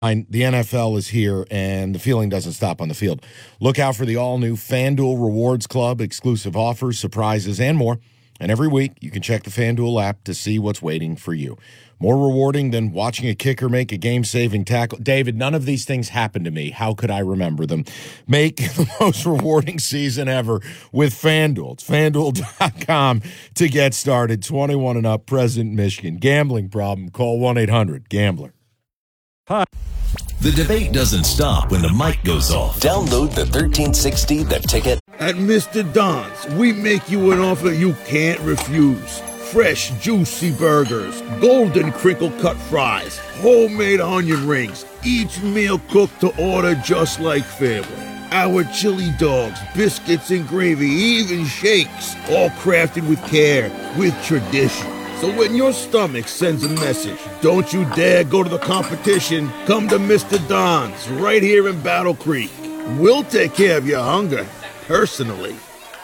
The NFL is here, and the feeling doesn't stop on the field. Look out for the all-new FanDuel Rewards Club, exclusive offers, surprises, and more. And every week, you can check the FanDuel app to see what's waiting for you. More rewarding than watching a kicker make a game-saving tackle. David, none of these things happened to me. How could I remember them? Make the most rewarding season ever with FanDuel. It's FanDuel.com to get started. 21 and up, President Michigan. Gambling problem? Call 1-800-GAMBLER. Hi. The debate doesn't stop when the mic goes off. Download the 1360 The Ticket. At Mr. Don's, we make you an offer you can't refuse. Fresh, juicy burgers, golden crinkle-cut fries, homemade onion rings, each meal cooked to order just like family. Our chili dogs, biscuits and gravy, even shakes, all crafted with care, with tradition. So when your stomach sends a message, don't you dare go to the competition. Come to Mr. Don's right here in Battle Creek. We'll take care of your hunger, personally.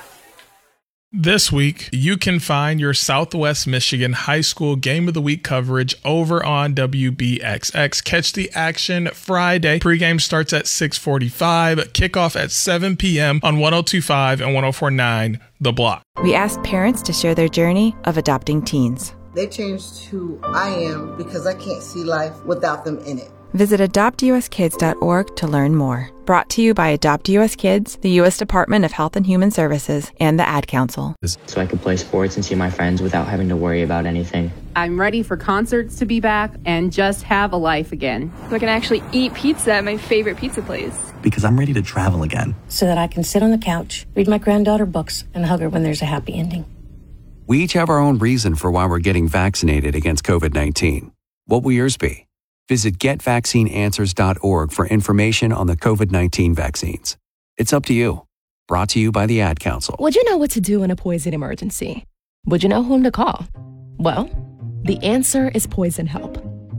This week, you can find your Southwest Michigan High School Game of the Week coverage over on WBXX. Catch the action Friday. Pregame starts at 6:45, kickoff at 7 p.m. on 102.5 and 104.9 The Block. We asked parents to share their journey of adopting teens. They changed who I am because I can't see life without them in it. Visit adoptuskids.org to learn more. Brought to you by Adopt US Kids, the U.S. Department of Health and Human Services, and the Ad Council. So I could play sports and see my friends without having to worry about anything. I'm ready for concerts to be back and just have a life again. So I can actually eat pizza at my favorite pizza place. Because I'm ready to travel again. So that I can sit on the couch, read my granddaughter books, and hug her when there's a happy ending. We each have our own reason for why we're getting vaccinated against COVID-19. What will yours be? Visit GetVaccineAnswers.org for information on the COVID-19 vaccines. It's up to you. Brought to you by the Ad Council. Would you know what to do in a poison emergency? Would you know whom to call? Well, the answer is Poison Help.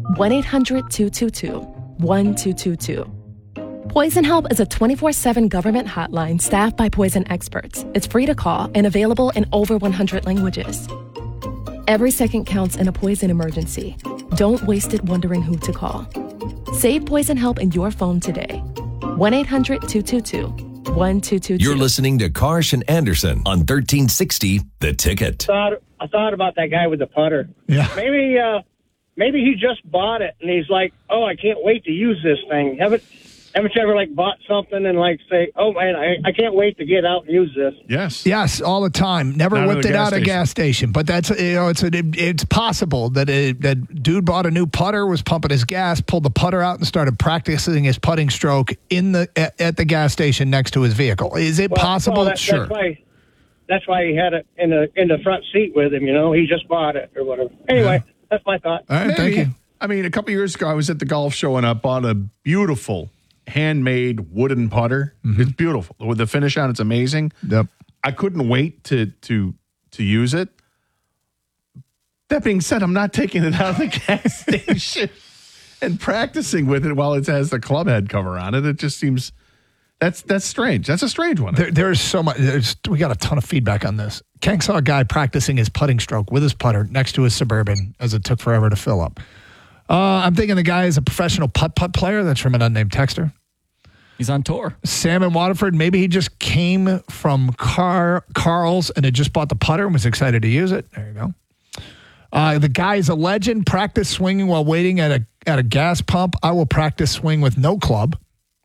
1-800-222-1222. Poison Help is a 24/7 government hotline staffed by poison experts. It's free to call and available in over 100 languages. Every second counts in a poison emergency. Don't waste it wondering who to call. Save Poison Help in your phone today. 1-800-222-1222. You're listening to Karsh and Anderson on 1360 The Ticket. I thought about that guy with the putter. Yeah. Maybe he just bought it and he's like, oh, I can't wait to use this thing. Haven't you ever bought something and say, oh man, I can't wait to get out and use this? Yes, all the time. Never whipped it out at a gas station, but that's it's possible that that dude bought a new putter, was pumping his gas, pulled the putter out, and started practicing his putting stroke at the gas station next to his vehicle. Is it possible? Sure. That's why he had it in the front seat with him. He just bought it or whatever. Anyway, That's my thought. All right, thank you. I mean, a couple years ago, I was at the golf show and I bought a beautiful handmade wooden putter. Mm-hmm. It's beautiful. With the finish on, it's amazing. Yep. I couldn't wait to use it. That being said, I'm not taking it out of the gas station and practicing with it while it has the club head cover on it. It just seems that's strange. That's a strange one. There's so much. We got a ton of feedback on this. Kank saw a guy practicing his putting stroke with his putter next to his Suburban as it took forever to fill up. I'm thinking the guy is a professional putt-putt player. That's from an unnamed texter. He's on tour. Sam in Waterford, maybe he just came from Carl's and had just bought the putter and was excited to use it. There you go. The guy is a legend. Practice swinging while waiting at a gas pump. I will practice swing with no club.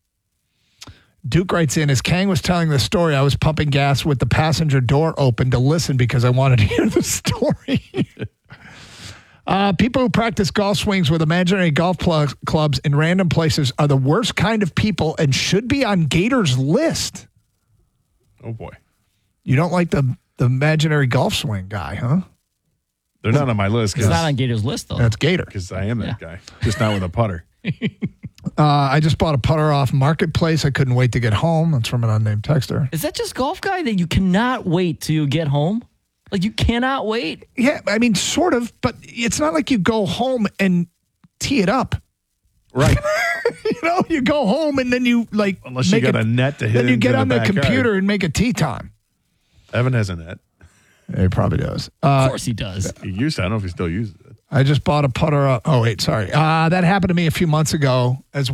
Duke writes in, as Kang was telling the story, I was pumping gas with the passenger door open to listen because I wanted to hear the story. People who practice golf swings with imaginary golf clubs in random places are the worst kind of people and should be on Gator's list. Oh, boy. You don't like the imaginary golf swing guy, huh? They're not on my list. He's not on Gator's list, though. That's Gator. Because I am that guy. Just not with a putter. I just bought a putter off Marketplace. I couldn't wait to get home. That's from an unnamed texter. Is that just golf guy that you cannot wait to get home? Like, you cannot wait? Yeah, I mean, sort of, but it's not like you go home and tee it up. Right. You go home and then you, unless you got a net to hit then you get on the backyard. computer and make a tee time. Evan has a net. He probably does. Of course he does. He used to. I don't know if he still uses it. I just bought a putter. Oh, wait, sorry. That happened to me a few months ago as